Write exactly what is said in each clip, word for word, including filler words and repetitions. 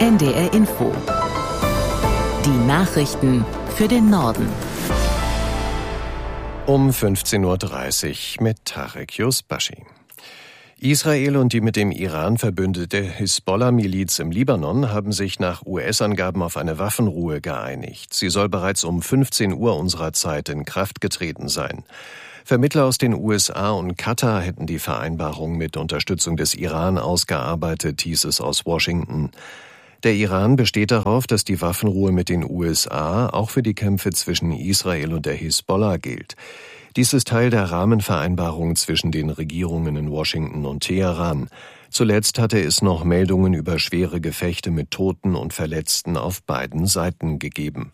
N D R Info. Die Nachrichten für den Norden. Um fünfzehn Uhr dreißig mit Tarek Yusbashi. Israel und die mit dem Iran verbündete Hisbollah-Miliz im Libanon haben sich nach U S-Angaben auf eine Waffenruhe geeinigt. Sie soll bereits um fünfzehn Uhr unserer Zeit in Kraft getreten sein. Vermittler aus den U S A und Katar hätten die Vereinbarung mit Unterstützung des Iran ausgearbeitet, hieß es aus Washington. Der Iran besteht darauf, dass die Waffenruhe mit den U S A auch für die Kämpfe zwischen Israel und der Hisbollah gilt. Dies ist Teil der Rahmenvereinbarung zwischen den Regierungen in Washington und Teheran. Zuletzt hatte es noch Meldungen über schwere Gefechte mit Toten und Verletzten auf beiden Seiten gegeben.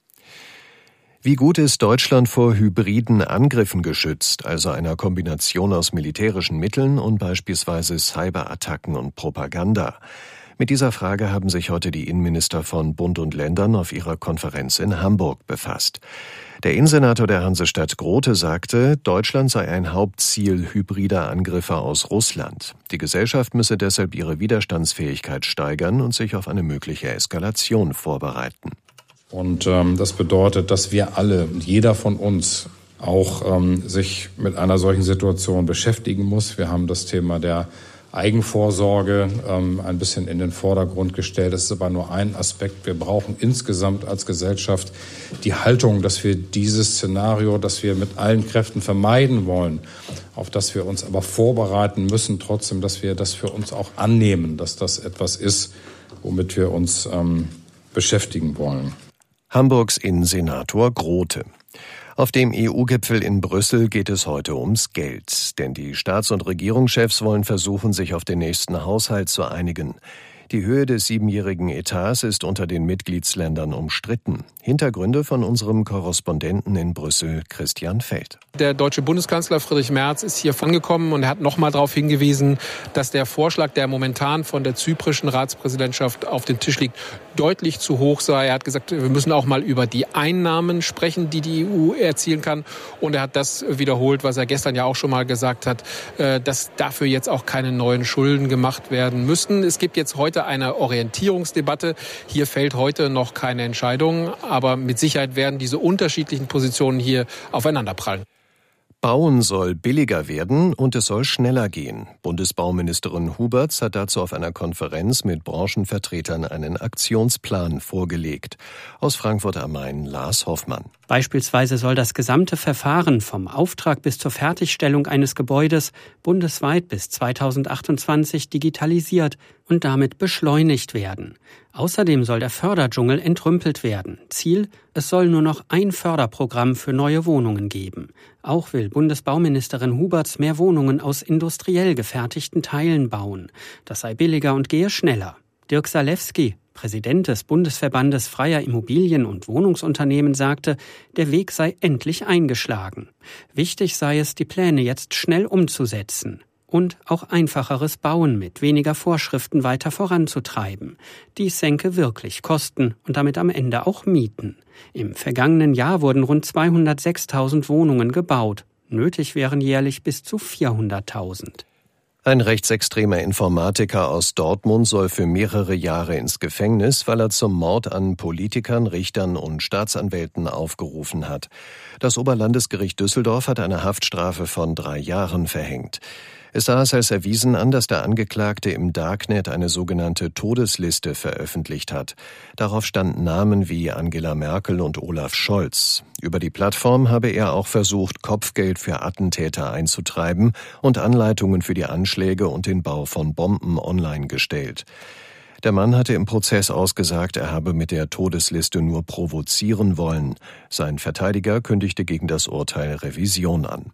Wie gut ist Deutschland vor hybriden Angriffen geschützt, also einer Kombination aus militärischen Mitteln und beispielsweise Cyberattacken und Propaganda? Mit dieser Frage haben sich heute die Innenminister von Bund und Ländern auf ihrer Konferenz in Hamburg befasst. Der Innensenator der Hansestadt Grote sagte, Deutschland sei ein Hauptziel hybrider Angriffe aus Russland. Die Gesellschaft müsse deshalb ihre Widerstandsfähigkeit steigern und sich auf eine mögliche Eskalation vorbereiten. Und ähm, das bedeutet, dass wir alle, jeder von uns, auch ähm, sich mit einer solchen Situation beschäftigen muss. Wir haben das Thema der Eigenvorsorge ähm, ein bisschen in den Vordergrund gestellt. Das ist aber nur ein Aspekt. Wir brauchen insgesamt als Gesellschaft die Haltung, dass wir dieses Szenario, das wir mit allen Kräften vermeiden wollen, auf das wir uns aber vorbereiten müssen, trotzdem, dass wir das für uns auch annehmen, dass das etwas ist, womit wir uns ähm, beschäftigen wollen. Hamburgs Innensenator Grote. Auf dem E U-Gipfel in Brüssel geht es heute ums Geld. Denn die Staats- und Regierungschefs wollen versuchen, sich auf den nächsten Haushalt zu einigen. Die Höhe des siebenjährigen Etats ist unter den Mitgliedsländern umstritten. Hintergründe von unserem Korrespondenten in Brüssel, Christian Feld. Der deutsche Bundeskanzler Friedrich Merz ist hier angekommen und er hat nochmal darauf hingewiesen, dass der Vorschlag, der momentan von der zyprischen Ratspräsidentschaft auf dem Tisch liegt, deutlich zu hoch sei. Er hat gesagt, wir müssen auch mal über die Einnahmen sprechen, die die E U erzielen kann. Und er hat das wiederholt, was er gestern ja auch schon mal gesagt hat, dass dafür jetzt auch keine neuen Schulden gemacht werden müssten. Es gibt jetzt heute eine Orientierungsdebatte. Hier fällt heute noch keine Entscheidung, aber mit Sicherheit werden diese unterschiedlichen Positionen hier aufeinanderprallen. Bauen soll billiger werden und es soll schneller gehen. Bundesbauministerin Huberts hat dazu auf einer Konferenz mit Branchenvertretern einen Aktionsplan vorgelegt. Aus Frankfurt am Main Lars Hoffmann. Beispielsweise soll das gesamte Verfahren vom Auftrag bis zur Fertigstellung eines Gebäudes bundesweit bis zweitausendachtundzwanzig digitalisiert und damit beschleunigt werden. Außerdem soll der Förderdschungel entrümpelt werden. Ziel, es soll nur noch ein Förderprogramm für neue Wohnungen geben. Auch will Bundesbauministerin Huberts mehr Wohnungen aus industriell gefertigten Teilen bauen. Das sei billiger und gehe schneller. Dirk Salewski, Präsident des Bundesverbandes freier Immobilien- und Wohnungsunternehmen, sagte, der Weg sei endlich eingeschlagen. Wichtig sei es, die Pläne jetzt schnell umzusetzen. Und auch einfacheres Bauen mit weniger Vorschriften weiter voranzutreiben. Dies senke wirklich Kosten und damit am Ende auch Mieten. Im vergangenen Jahr wurden rund zweihundertsechstausend Wohnungen gebaut. Nötig wären jährlich bis zu vierhunderttausend. Ein rechtsextremer Informatiker aus Dortmund soll für mehrere Jahre ins Gefängnis, weil er zum Mord an Politikern, Richtern und Staatsanwälten aufgerufen hat. Das Oberlandesgericht Düsseldorf hat eine Haftstrafe von drei Jahren verhängt. Es sah es als erwiesen an, dass der Angeklagte im Darknet eine sogenannte Todesliste veröffentlicht hat. Darauf standen Namen wie Angela Merkel und Olaf Scholz. Über die Plattform habe er auch versucht, Kopfgeld für Attentäter einzutreiben und Anleitungen für die Anschläge und den Bau von Bomben online gestellt. Der Mann hatte im Prozess ausgesagt, er habe mit der Todesliste nur provozieren wollen. Sein Verteidiger kündigte gegen das Urteil Revision an.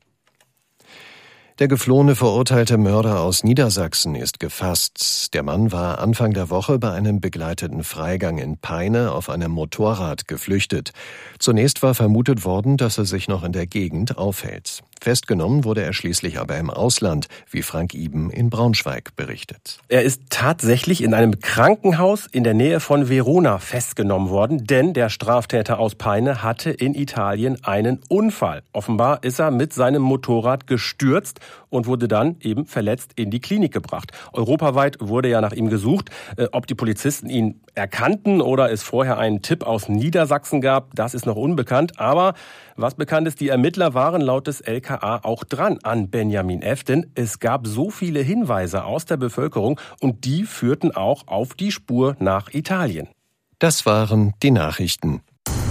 Der geflohene verurteilte Mörder aus Niedersachsen ist gefasst. Der Mann war Anfang der Woche bei einem begleiteten Freigang in Peine auf einem Motorrad geflüchtet. Zunächst war vermutet worden, dass er sich noch in der Gegend aufhält. Festgenommen wurde er schließlich aber im Ausland, wie Frank Iben in Braunschweig berichtet. Er ist tatsächlich in einem Krankenhaus in der Nähe von Verona festgenommen worden, denn der Straftäter aus Peine hatte in Italien einen Unfall. Offenbar ist er mit seinem Motorrad gestürzt und wurde dann eben verletzt in die Klinik gebracht. Europaweit wurde ja nach ihm gesucht. Ob die Polizisten ihn erkannten oder es vorher einen Tipp aus Niedersachsen gab, das ist noch unbekannt. Aber was bekannt ist, die Ermittler waren laut des L K A auch dran an Benjamin F., denn es gab so viele Hinweise aus der Bevölkerung und die führten auch auf die Spur nach Italien. Das waren die Nachrichten.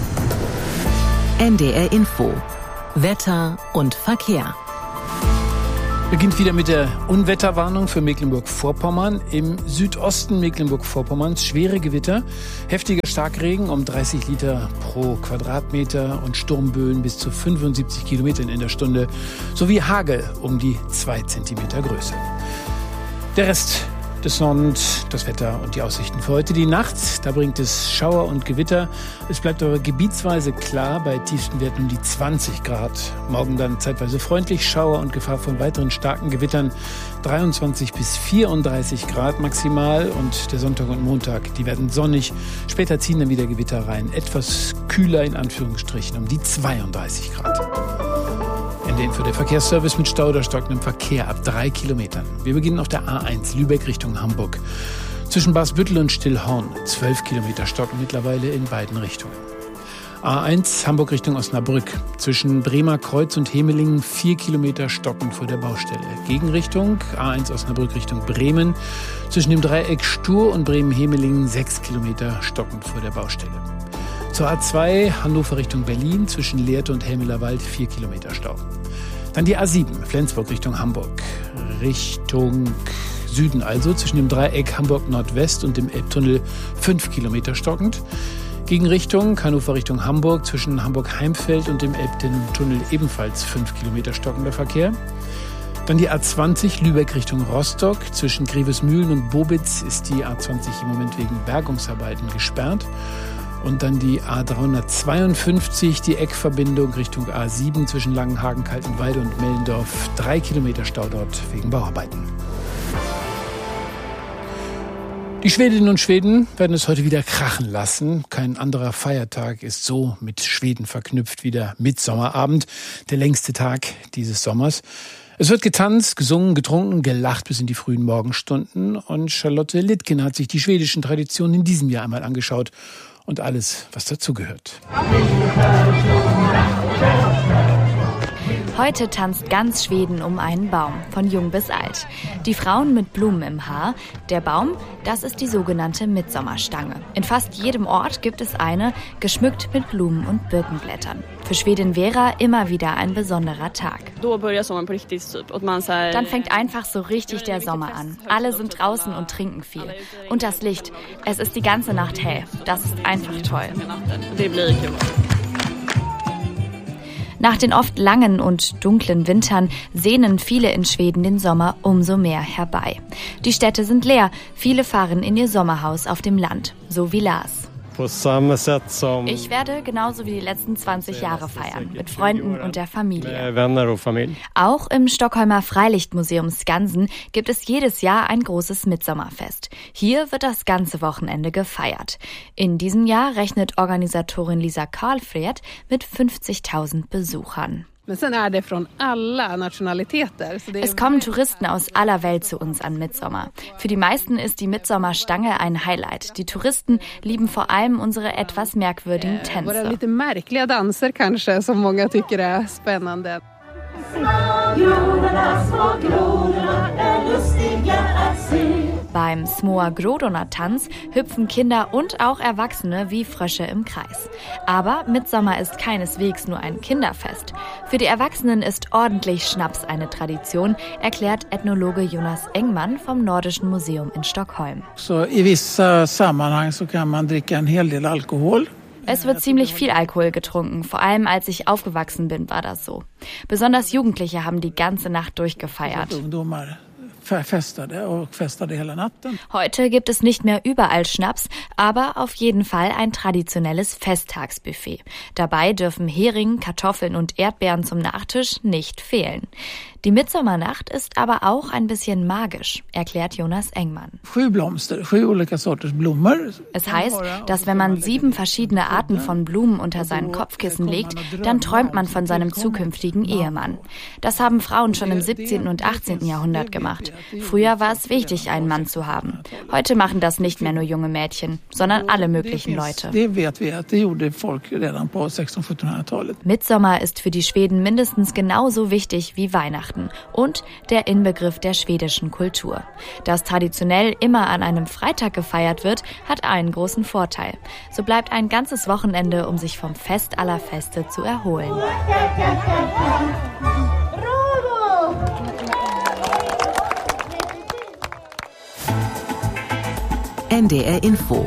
N D R Info. Wetter und Verkehr. Beginnt wieder mit der Unwetterwarnung für Mecklenburg-Vorpommern. Im Südosten Mecklenburg-Vorpommerns schwere Gewitter, heftiger Starkregen um dreißig Liter pro Quadratmeter und Sturmböen bis zu fünfundsiebzig Kilometern in der Stunde sowie Hagel um die zwei Zentimeter Größe. Der Rest des Nordens, das Wetter und die Aussichten für heute. Die Nacht, da bringt es Schauer und Gewitter. Es bleibt aber gebietsweise klar bei tiefsten Werten um die zwanzig Grad. Morgen dann zeitweise freundlich, Schauer und Gefahr von weiteren starken Gewittern. dreiundzwanzig bis vierunddreißig Grad maximal und der Sonntag und Montag, die werden sonnig. Später ziehen dann wieder Gewitter rein. Etwas kühler in Anführungsstrichen um die zweiunddreißig Grad. Ende Info der Verkehrsservice mit Stau oder stockendem Verkehr ab drei Kilometern. Wir beginnen auf der A eins Lübeck Richtung Hamburg. Zwischen Basbüttel und Stillhorn zwölf Kilometer stocken mittlerweile in beiden Richtungen. A eins Hamburg Richtung Osnabrück. Zwischen Bremer Kreuz und Hemelingen vier Kilometer stockend vor der Baustelle. Gegenrichtung A eins Osnabrück Richtung Bremen. Zwischen dem Dreieck Stur und Bremen-Hemelingen sechs Kilometer stockend vor der Baustelle. Zur A zwei Hannover Richtung Berlin, zwischen Lehrte und Helmelerwald vier Kilometer Stau. Dann die A sieben Flensburg Richtung Hamburg, Richtung Süden also, zwischen dem Dreieck Hamburg Nordwest und dem Elbtunnel fünf Kilometer stockend. Gegenrichtung Hannover Richtung Hamburg, zwischen Hamburg-Heimfeld und dem Elbtunnel ebenfalls fünf Kilometer stockender Verkehr. Dann die A zwanzig Lübeck Richtung Rostock, zwischen Grevesmühlen und Bobitz ist die A zwanzig im Moment wegen Bergungsarbeiten gesperrt. Und dann die A dreihundertzweiundfünfzig, die Eckverbindung Richtung A sieben zwischen Langenhagen, Kaltenweide und Mellendorf. Drei Kilometer Stau dort wegen Bauarbeiten. Die Schwedinnen und Schweden werden es heute wieder krachen lassen. Kein anderer Feiertag ist so mit Schweden verknüpft wie der Mitsommerabend, der längste Tag dieses Sommers. Es wird getanzt, gesungen, getrunken, gelacht bis in die frühen Morgenstunden. Und Charlotte Littgen hat sich die schwedischen Traditionen in diesem Jahr einmal angeschaut. Und alles, was dazugehört. Heute tanzt ganz Schweden um einen Baum, von jung bis alt. Die Frauen mit Blumen im Haar. Der Baum, das ist die sogenannte Mitsommerstange. In fast jedem Ort gibt es eine, geschmückt mit Blumen und Birkenblättern. Für Schwedin Vera immer wieder ein besonderer Tag. Dann fängt einfach so richtig der Sommer an. Alle sind draußen und trinken viel. Und das Licht, es ist die ganze Nacht hell. Das ist einfach toll. Nach den oft langen und dunklen Wintern sehnen viele in Schweden den Sommer umso mehr herbei. Die Städte sind leer, viele fahren in ihr Sommerhaus auf dem Land, so wie Lars. Ich werde genauso wie die letzten zwanzig Jahre feiern, mit Freunden und der Familie. Auch im Stockholmer Freilichtmuseum Skansen gibt es jedes Jahr ein großes Mitsommerfest. Hier wird das ganze Wochenende gefeiert. In diesem Jahr rechnet Organisatorin Lisa Karlfred mit fünfzigtausend Besuchern. Es kommen Touristen aus aller Welt zu uns an Mitsommer. Für die meisten ist die Mitsommerstange ein Highlight. Die Touristen lieben vor allem unsere etwas merkwürdigen Tänze. Beim Små Grodorna-Tanz hüpfen Kinder und auch Erwachsene wie Frösche im Kreis. Aber Mitsommer ist keineswegs nur ein Kinderfest. Für die Erwachsenen ist ordentlich Schnaps eine Tradition, erklärt Ethnologe Jonas Engman vom Nordischen Museum in Stockholm. So, i vissa sammanhang så kan man dricka en hel del alkohol. Es wird ziemlich viel Alkohol getrunken, vor allem als ich aufgewachsen bin, war das so. Besonders Jugendliche haben die ganze Nacht durchgefeiert. festade och festade hela natten. Heute gibt es nicht mehr überall Schnaps, aber auf jeden Fall ein traditionelles Festtagsbuffet. Dabei dürfen Hering, Kartoffeln und Erdbeeren zum Nachtisch nicht fehlen. Die Mitsommernacht ist aber auch ein bisschen magisch, erklärt Jonas Engmann. Es heißt, dass wenn man sieben verschiedene Arten von Blumen unter seinen Kopfkissen legt, dann träumt man von seinem zukünftigen Ehemann. Das haben Frauen schon im siebzehnten und achtzehnten Jahrhundert gemacht. Früher war es wichtig, einen Mann zu haben. Heute machen das nicht mehr nur junge Mädchen, sondern alle möglichen Leute. Mitsommer ist für die Schweden mindestens genauso wichtig wie Weihnachten und der Inbegriff der schwedischen Kultur. Dass traditionell immer an einem Freitag gefeiert wird, hat einen großen Vorteil. So bleibt ein ganzes Wochenende, um sich vom Fest aller Feste zu erholen. N D R Info.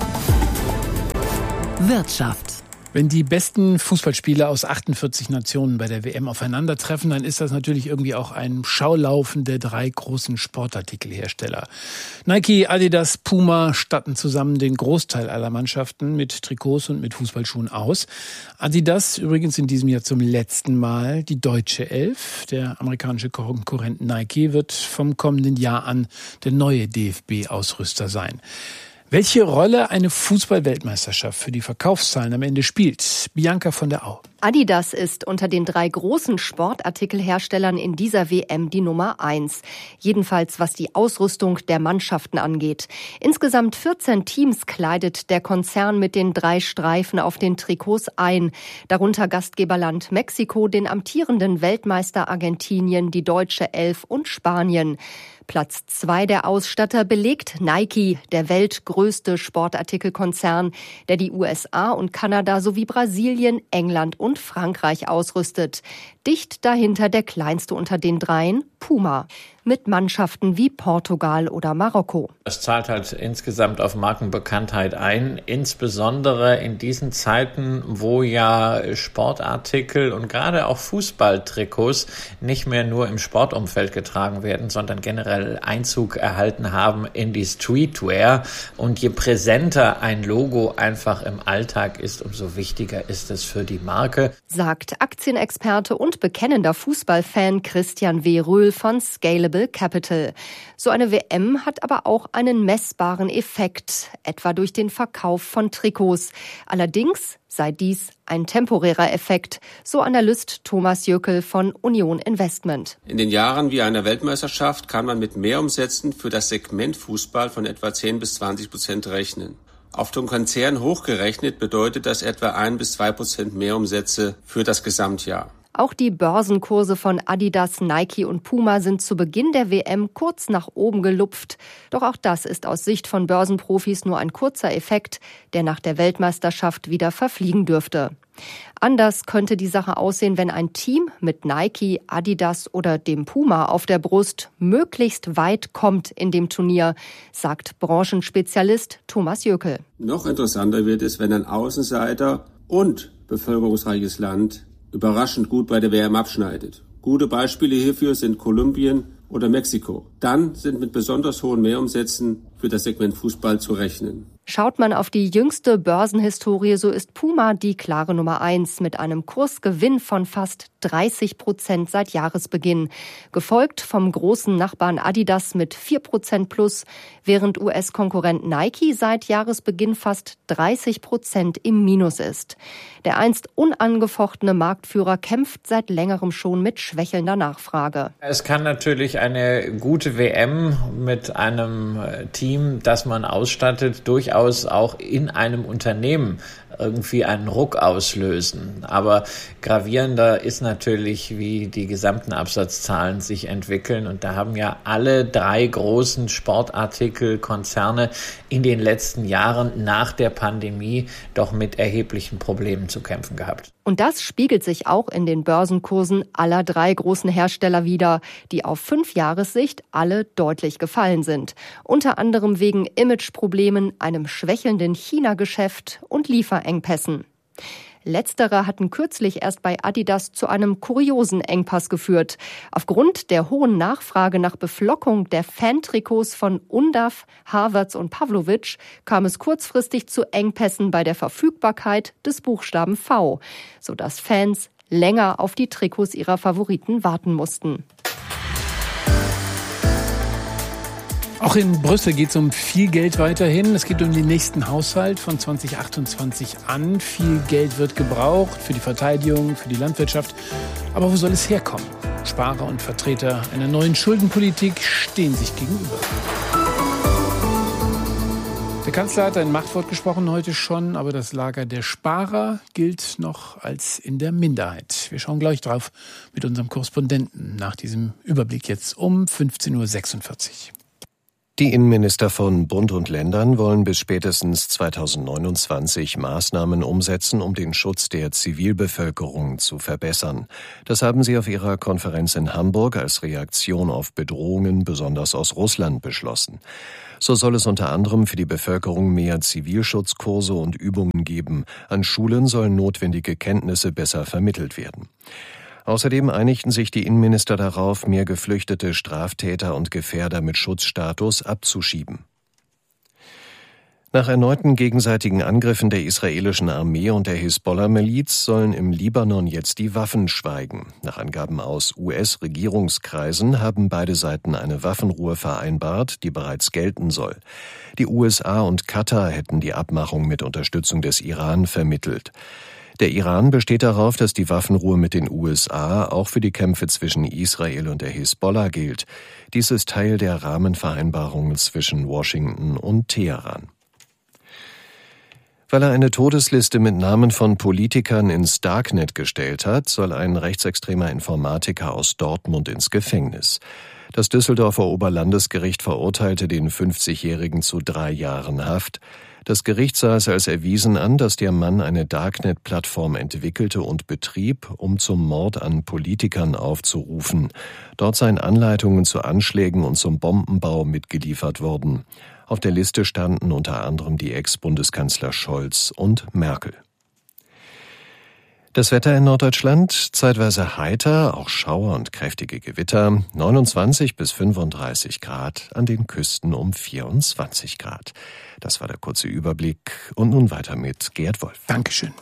Wirtschaft. Wenn die besten Fußballspieler aus achtundvierzig Nationen bei der W M aufeinandertreffen, dann ist das natürlich irgendwie auch ein Schaulaufen der drei großen Sportartikelhersteller. Nike, Adidas, Puma statten zusammen den Großteil aller Mannschaften mit Trikots und mit Fußballschuhen aus. Adidas übrigens in diesem Jahr zum letzten Mal die deutsche Elf. Der amerikanische Konkurrent Nike wird vom kommenden Jahr an der neue D F B-Ausrüster sein. Welche Rolle eine Fußball-Weltmeisterschaft für die Verkaufszahlen am Ende spielt? Bianca von der Au. Adidas ist unter den drei großen Sportartikelherstellern in dieser W M die Nummer eins. Jedenfalls was die Ausrüstung der Mannschaften angeht. Insgesamt vierzehn Teams kleidet der Konzern mit den drei Streifen auf den Trikots ein. Darunter Gastgeberland Mexiko, den amtierenden Weltmeister Argentinien, die deutsche Elf und Spanien. Platz zwei der Ausstatter belegt Nike, der weltgrößte Sportartikelkonzern, der die U S A und Kanada sowie Brasilien, England und Frankreich ausrüstet. Dicht dahinter der kleinste unter den dreien, Puma, mit Mannschaften wie Portugal oder Marokko. Es zahlt halt insgesamt auf Markenbekanntheit ein, insbesondere in diesen Zeiten, wo ja Sportartikel und gerade auch Fußballtrikots nicht mehr nur im Sportumfeld getragen werden, sondern generell Einzug erhalten haben in die Streetwear. Und je präsenter ein Logo einfach im Alltag ist, umso wichtiger ist es für die Marke, sagt Aktienexperte und bekennender Fußballfan Christian W. Röhl von Scalable Capital. So eine W M hat aber auch einen messbaren Effekt, etwa durch den Verkauf von Trikots. Allerdings sei dies ein temporärer Effekt, so Analyst Thomas Jöckel von Union Investment. In den Jahren wie einer Weltmeisterschaft kann man mit Mehrumsätzen für das Segment Fußball von etwa zehn bis zwanzig Prozent rechnen. Auf den Konzern hochgerechnet bedeutet das etwa ein bis zwei Prozent Mehrumsätze für das Gesamtjahr. Auch die Börsenkurse von Adidas, Nike und Puma sind zu Beginn der W M kurz nach oben gelupft. Doch auch das ist aus Sicht von Börsenprofis nur ein kurzer Effekt, der nach der Weltmeisterschaft wieder verfliegen dürfte. Anders könnte die Sache aussehen, wenn ein Team mit Nike, Adidas oder dem Puma auf der Brust möglichst weit kommt in dem Turnier, sagt Branchenspezialist Thomas Jöckel. Noch interessanter wird es, wenn ein Außenseiter und bevölkerungsreiches Land überraschend gut bei der W M abschneidet. Gute Beispiele hierfür sind Kolumbien oder Mexiko. Dann sind mit besonders hohen Mehrumsätzen für das Segment Fußball zu rechnen. Schaut man auf die jüngste Börsenhistorie, so ist Puma die klare Nummer eins mit einem Kursgewinn von fast dreißig Prozent seit Jahresbeginn. Gefolgt vom großen Nachbarn Adidas mit vier Prozent plus, während U S-Konkurrent Nike seit Jahresbeginn fast dreißig Prozent im Minus ist. Der einst unangefochtene Marktführer kämpft seit längerem schon mit schwächelnder Nachfrage. Es kann natürlich eine gute W M mit einem Team, das man ausstattet, durchaus auch in einem Unternehmen irgendwie einen Ruck auslösen. Aber gravierender ist natürlich, wie die gesamten Absatzzahlen sich entwickeln. Und da haben ja alle drei großen Sportartikelkonzerne in den letzten Jahren nach der Pandemie doch mit erheblichen Problemen zu kämpfen gehabt. Und das spiegelt sich auch in den Börsenkursen aller drei großen Hersteller wider, die auf Fünfjahressicht alle deutlich gefallen sind. Unter anderem wegen Imageproblemen, einem schwächelnden China-Geschäft und Lieferengpässen. Letztere hatten kürzlich erst bei Adidas zu einem kuriosen Engpass geführt. Aufgrund der hohen Nachfrage nach Beflockung der Fantrikots von Undav, Havertz und Pavlovic kam es kurzfristig zu Engpässen bei der Verfügbarkeit des Buchstaben V, sodass Fans länger auf die Trikots ihrer Favoriten warten mussten. Auch in Brüssel geht es um viel Geld weiterhin. Es geht um den nächsten Haushalt von zwanzig achtundzwanzig an. Viel Geld wird gebraucht für die Verteidigung, für die Landwirtschaft. Aber wo soll es herkommen? Sparer und Vertreter einer neuen Schuldenpolitik stehen sich gegenüber. Der Kanzler hat ein Machtwort gesprochen heute schon, aber das Lager der Sparer gilt noch als in der Minderheit. Wir schauen gleich drauf mit unserem Korrespondenten nach diesem Überblick jetzt um fünfzehn Uhr sechsundvierzig. Die Innenminister von Bund und Ländern wollen bis spätestens zweitausendneunundzwanzig Maßnahmen umsetzen, um den Schutz der Zivilbevölkerung zu verbessern. Das haben sie auf ihrer Konferenz in Hamburg als Reaktion auf Bedrohungen, besonders aus Russland, beschlossen. So soll es unter anderem für die Bevölkerung mehr Zivilschutzkurse und Übungen geben. An Schulen sollen notwendige Kenntnisse besser vermittelt werden. Außerdem einigten sich die Innenminister darauf, mehr geflüchtete Straftäter und Gefährder mit Schutzstatus abzuschieben. Nach erneuten gegenseitigen Angriffen der israelischen Armee und der Hisbollah-Miliz sollen im Libanon jetzt die Waffen schweigen. Nach Angaben aus U S-Regierungskreisen haben beide Seiten eine Waffenruhe vereinbart, die bereits gelten soll. Die U S A und Katar hätten die Abmachung mit Unterstützung des Iran vermittelt. Der Iran besteht darauf, dass die Waffenruhe mit den U S A auch für die Kämpfe zwischen Israel und der Hisbollah gilt. Dies ist Teil der Rahmenvereinbarungen zwischen Washington und Teheran. Weil er eine Todesliste mit Namen von Politikern ins Darknet gestellt hat, soll ein rechtsextremer Informatiker aus Dortmund ins Gefängnis. Das Düsseldorfer Oberlandesgericht verurteilte den fünfzigjährigen zu drei Jahren Haft. Das Gericht sah es als erwiesen an, dass der Mann eine Darknet-Plattform entwickelte und betrieb, um zum Mord an Politikern aufzurufen. Dort seien Anleitungen zu Anschlägen und zum Bombenbau mitgeliefert worden. Auf der Liste standen unter anderem die Ex-Bundeskanzler Scholz und Merkel. Das Wetter in Norddeutschland, zeitweise heiter, auch Schauer und kräftige Gewitter, neunundzwanzig bis fünfunddreißig Grad, an den Küsten um vierundzwanzig Grad. Das war der kurze Überblick und nun weiter mit Gerd Wolf. Dankeschön.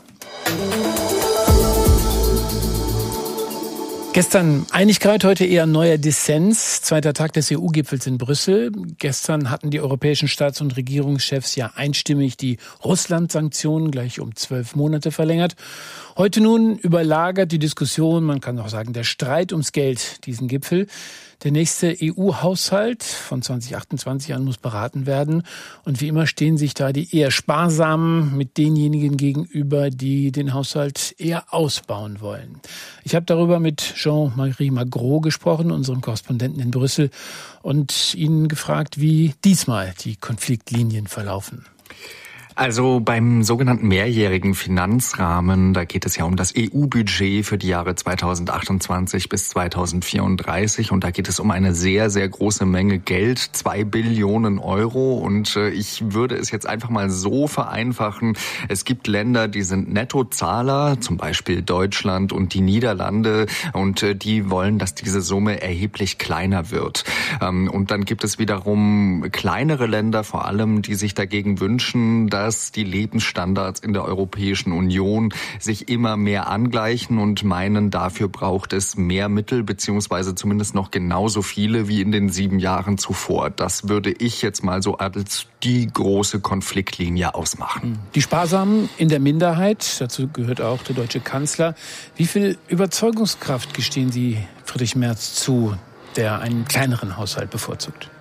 Gestern Einigkeit, heute eher neuer Dissens. Zweiter Tag des E U-Gipfels in Brüssel. Gestern hatten die europäischen Staats- und Regierungschefs ja einstimmig die Russland-Sanktionen gleich um zwölf Monate verlängert. Heute nun überlagert die Diskussion, man kann auch sagen der Streit ums Geld, diesen Gipfel. Der nächste E U-Haushalt von zwanzig achtundzwanzig an muss beraten werden. Und wie immer stehen sich da die eher Sparsamen mit denjenigen gegenüber, die den Haushalt eher ausbauen wollen. Ich habe darüber mit Jean-Marie Magro gesprochen, unserem Korrespondenten in Brüssel, und ihn gefragt, wie diesmal die Konfliktlinien verlaufen. Also beim sogenannten mehrjährigen Finanzrahmen, da geht es ja um das E U-Budget für die Jahre zweitausendachtundzwanzig bis zweitausendvierunddreißig und da geht es um eine sehr, sehr große Menge Geld, zwei Billionen Euro und äh, ich würde es jetzt einfach mal so vereinfachen. Es gibt Länder, die sind Nettozahler, zum Beispiel Deutschland und die Niederlande und äh, die wollen, dass diese Summe erheblich kleiner wird. Ähm, und dann gibt es wiederum kleinere Länder, vor allem, die sich dagegen wünschen, dass dass die Lebensstandards in der Europäischen Union sich immer mehr angleichen und meinen, dafür braucht es mehr Mittel, beziehungsweise zumindest noch genauso viele wie in den sieben Jahren zuvor. Das würde ich jetzt mal so als die große Konfliktlinie ausmachen. Die Sparsamen in der Minderheit, dazu gehört auch der deutsche Kanzler. Wie viel Überzeugungskraft gestehen Sie Friedrich Merz zu, der einen kleineren Haushalt bevorzugt?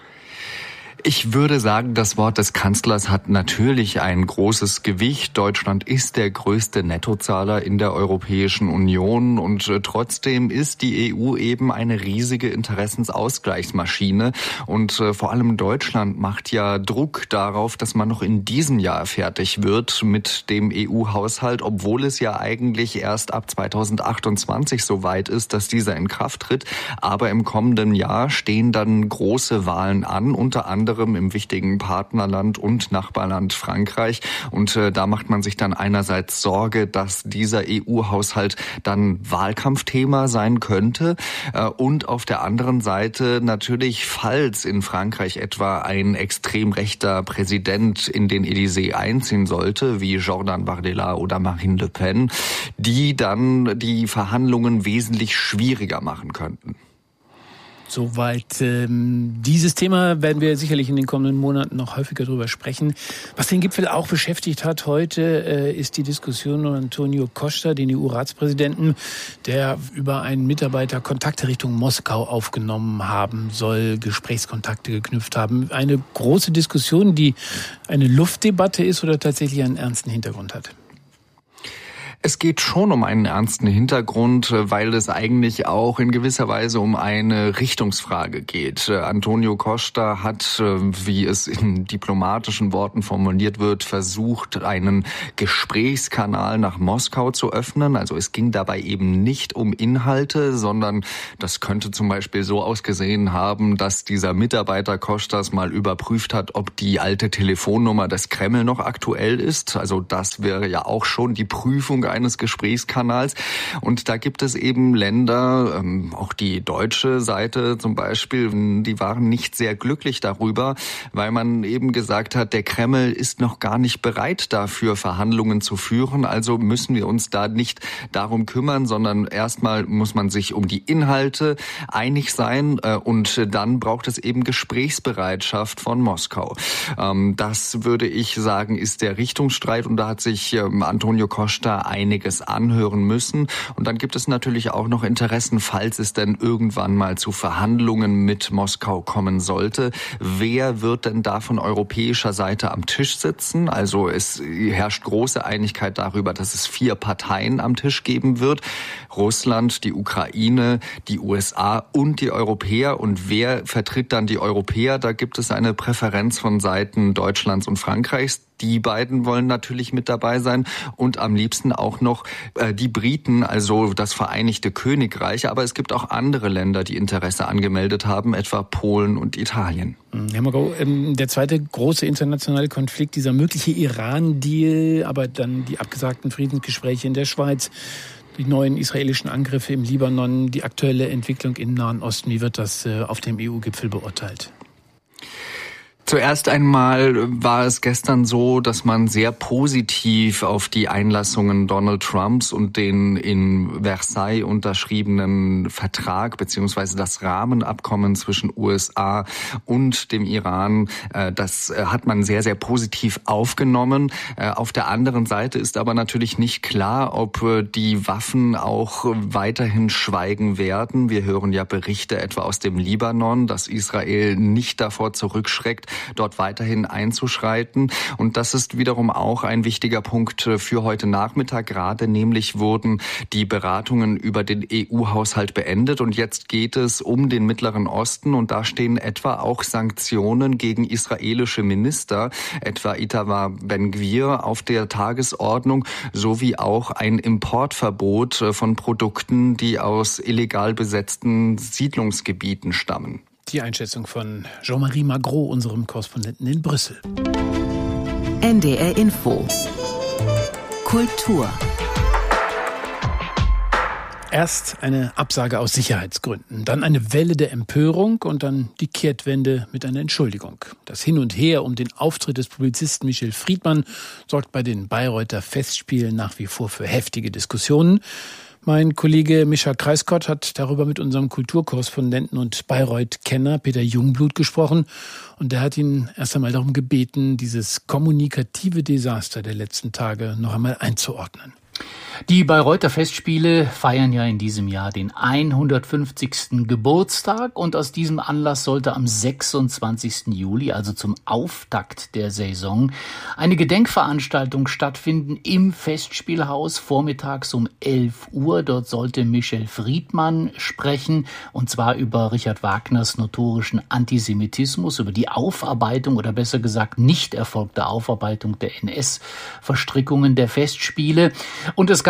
Ich würde sagen, das Wort des Kanzlers hat natürlich ein großes Gewicht. Deutschland ist der größte Nettozahler in der Europäischen Union und trotzdem ist die E U eben eine riesige Interessensausgleichsmaschine und vor allem Deutschland macht ja Druck darauf, dass man noch in diesem Jahr fertig wird mit dem E U-Haushalt, obwohl es ja eigentlich erst ab zweitausendachtundzwanzig so weit ist, dass dieser in Kraft tritt. Aber im kommenden Jahr stehen dann große Wahlen an, unter anderem anderem im wichtigen Partnerland und Nachbarland Frankreich. Und äh, da macht man sich dann einerseits Sorge, dass dieser E U-Haushalt dann Wahlkampfthema sein könnte. Äh, und auf der anderen Seite natürlich, falls in Frankreich etwa ein extrem rechter Präsident in den Élysée einziehen sollte, wie Jordan Bardella oder Marine Le Pen, die dann die Verhandlungen wesentlich schwieriger machen könnten. Soweit ähm, dieses Thema werden wir sicherlich in den kommenden Monaten noch häufiger drüber sprechen. Was den Gipfel auch beschäftigt hat heute, äh, ist die Diskussion um Antonio Costa, den E U-Ratspräsidenten, der über einen Mitarbeiter Kontakte Richtung Moskau aufgenommen haben soll, Gesprächskontakte geknüpft haben. Eine große Diskussion, die eine Luftdebatte ist oder tatsächlich einen ernsten Hintergrund hat. Es geht schon um einen ernsten Hintergrund, weil es eigentlich auch in gewisser Weise um eine Richtungsfrage geht. Antonio Costa hat, wie es in diplomatischen Worten formuliert wird, versucht, einen Gesprächskanal nach Moskau zu öffnen. Also es ging dabei eben nicht um Inhalte, sondern das könnte zum Beispiel so ausgesehen haben, dass dieser Mitarbeiter Costas mal überprüft hat, ob die alte Telefonnummer des Kreml noch aktuell ist. Also das wäre ja auch schon die Prüfung eines Gesprächskanals. Und da gibt es eben Länder, ähm, auch die deutsche Seite zum Beispiel, die waren nicht sehr glücklich darüber, weil man eben gesagt hat, der Kreml ist noch gar nicht bereit dafür, Verhandlungen zu führen. Also müssen wir uns da nicht darum kümmern, sondern erstmal muss man sich um die Inhalte einig sein äh, und dann braucht es eben Gesprächsbereitschaft von Moskau. Ähm, das würde ich sagen, ist der Richtungsstreit und da hat sich ähm, Antonio Costa ein einiges anhören müssen. Und dann gibt es natürlich auch noch Interessen, falls es denn irgendwann mal zu Verhandlungen mit Moskau kommen sollte. Wer wird denn da von europäischer Seite am Tisch sitzen? Also es herrscht große Einigkeit darüber, dass es vier Parteien am Tisch geben wird. Russland, die Ukraine, die U S A und die Europäer. Und wer vertritt dann die Europäer? Da gibt es eine Präferenz von Seiten Deutschlands und Frankreichs. Die beiden wollen natürlich mit dabei sein und am liebsten auch noch äh, die Briten, also das Vereinigte Königreich. Aber es gibt auch andere Länder, die Interesse angemeldet haben, etwa Polen und Italien. Herr Magau, der zweite große internationale Konflikt, dieser mögliche Iran-Deal, aber dann die abgesagten Friedensgespräche in der Schweiz, die neuen israelischen Angriffe im Libanon, die aktuelle Entwicklung im Nahen Osten. Wie wird das auf dem E U-Gipfel beurteilt? Zuerst einmal war es gestern so, dass man sehr positiv auf die Einlassungen Donald Trumps und den in Versailles unterschriebenen Vertrag beziehungsweise das Rahmenabkommen zwischen U S A und dem Iran, das hat man sehr, sehr positiv aufgenommen. Auf der anderen Seite ist aber natürlich nicht klar, ob die Waffen auch weiterhin schweigen werden. Wir hören ja Berichte etwa aus dem Libanon, dass Israel nicht davor zurückschreckt, dort weiterhin einzuschreiten. Und das ist wiederum auch ein wichtiger Punkt für heute Nachmittag. Gerade nämlich wurden die Beratungen über den E U-Haushalt beendet. Und jetzt geht es um den Mittleren Osten. Und da stehen etwa auch Sanktionen gegen israelische Minister, etwa Itamar Ben-Gvir, auf der Tagesordnung, sowie auch ein Importverbot von Produkten, die aus illegal besetzten Siedlungsgebieten stammen. Die Einschätzung von Jean-Marie Magro, unserem Korrespondenten in Brüssel. N D R Info. Kultur. Erst eine Absage aus Sicherheitsgründen, dann eine Welle der Empörung und dann die Kehrtwende mit einer Entschuldigung. Das Hin und Her um den Auftritt des Publizisten Michel Friedmann sorgt bei den Bayreuther Festspielen nach wie vor für heftige Diskussionen. Mein Kollege Mischa Kreiskott hat darüber mit unserem Kulturkorrespondenten und Bayreuth-Kenner Peter Jungblut gesprochen. Und der hat ihn erst einmal darum gebeten, dieses kommunikative Desaster der letzten Tage noch einmal einzuordnen. Die Bayreuther Festspiele feiern ja in diesem Jahr den hundertfünfzigsten Geburtstag und aus diesem Anlass sollte am sechsundzwanzigsten Juli, also zum Auftakt der Saison, eine Gedenkveranstaltung stattfinden im Festspielhaus vormittags um elf Uhr. Dort sollte Michel Friedmann sprechen und zwar über Richard Wagners notorischen Antisemitismus, über die Aufarbeitung oder besser gesagt nicht erfolgte Aufarbeitung der N S-Verstrickungen der Festspiele. Und es gab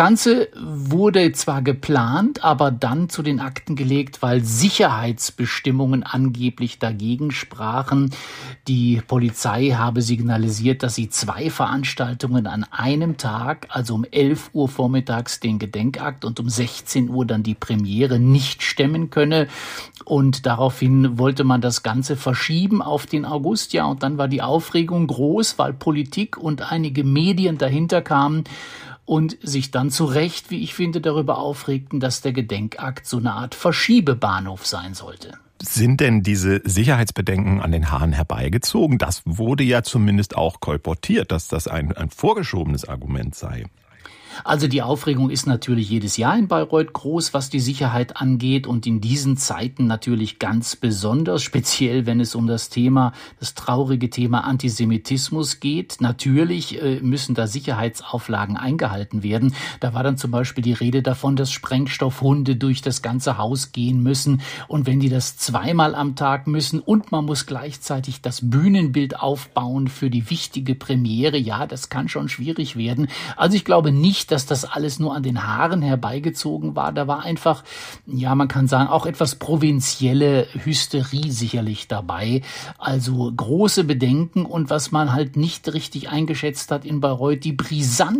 Ganze wurde zwar geplant, aber dann zu den Akten gelegt, weil Sicherheitsbestimmungen angeblich dagegen sprachen. Die Polizei habe signalisiert, dass sie zwei Veranstaltungen an einem Tag, also um elf Uhr vormittags den Gedenkakt und um sechzehn Uhr dann die Premiere, nicht stemmen könne. Und daraufhin wollte man das Ganze verschieben auf den August. Ja, und dann war die Aufregung groß, weil Politik und einige Medien dahinter kamen und sich dann zu Recht, wie ich finde, darüber aufregten, dass der Gedenkakt so eine Art Verschiebebahnhof sein sollte. Sind denn diese Sicherheitsbedenken an den Haaren herbeigezogen? Das wurde ja zumindest auch kolportiert, dass das ein, ein vorgeschobenes Argument sei. Also die Aufregung ist natürlich jedes Jahr in Bayreuth groß, was die Sicherheit angeht, und in diesen Zeiten natürlich ganz besonders, speziell wenn es um das Thema, das traurige Thema Antisemitismus geht. Natürlich äh, müssen da Sicherheitsauflagen eingehalten werden. Da war dann zum Beispiel die Rede davon, dass Sprengstoffhunde durch das ganze Haus gehen müssen, und wenn die das zweimal am Tag müssen und man muss gleichzeitig das Bühnenbild aufbauen für die wichtige Premiere, ja, das kann schon schwierig werden. Also ich glaube nicht, dass das alles nur an den Haaren herbeigezogen war. Da war einfach, ja, man kann sagen, auch etwas provinzielle Hysterie sicherlich dabei. Also große Bedenken, und was man halt nicht richtig eingeschätzt hat in Bayreuth, die brisante